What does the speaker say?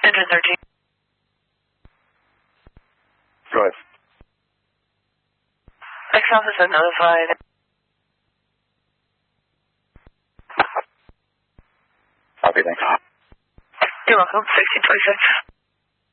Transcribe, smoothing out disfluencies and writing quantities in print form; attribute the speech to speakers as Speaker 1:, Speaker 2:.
Speaker 1: Engine 13.
Speaker 2: Go ahead.
Speaker 1: Next office has notified.
Speaker 2: Copy, thanks.
Speaker 1: You're welcome. 1626.